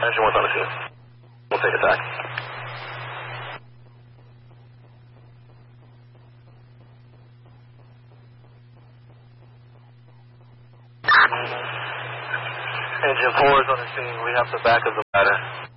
Engine 1's on the scene. We'll take attack. Engine 4 is on the scene. We have the back of the ladder.